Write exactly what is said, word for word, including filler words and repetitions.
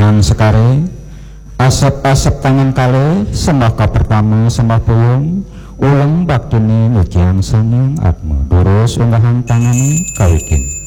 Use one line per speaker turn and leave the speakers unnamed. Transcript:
unggahan sekare asap-asap tangan kale sembah ka pertama sembah puyung ulang baktuni nujian sanyang atma durus unggahan tangani kawikin